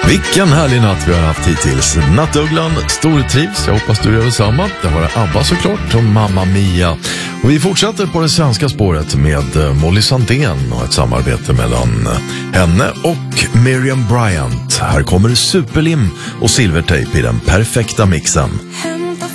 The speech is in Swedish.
Vilken härlig natt vi har haft hittills. Nattugglan stortrivs, jag hoppas du gör detsamma. Det var Abba såklart och Mamma Mia. Och vi fortsätter på det svenska spåret med Molly Sandén och ett samarbete mellan henne och Miriam Bryant. Här kommer Superlim och Silvertape i den perfekta mixen.